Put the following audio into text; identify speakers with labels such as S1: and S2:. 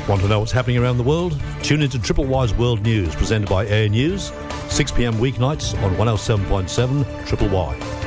S1: Want to know what's happening around the world? Tune into Triple Y's World News, presented by Air News, 6 p.m. weeknights on 107.7 Triple Y.